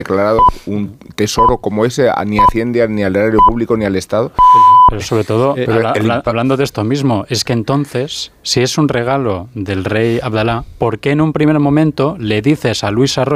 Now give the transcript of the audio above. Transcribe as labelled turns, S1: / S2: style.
S1: declarado un tesoro como ese ni a Hacienda, ni al erario público, ni al Estado.
S2: Pero sobre todo, hablando de esto mismo, es que entonces, si es un regalo del rey Abdalá, ¿por qué en un primer momento le dices a Luis Arroyo